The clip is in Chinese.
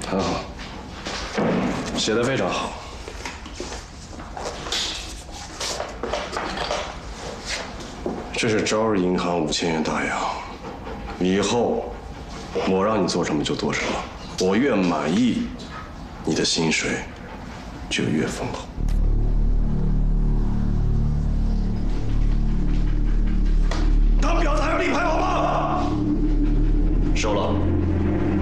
很好，写得非常好。这是朝日银行5000元大洋，以后我让你做什么就做什么，我越满意，你的薪水就越丰厚。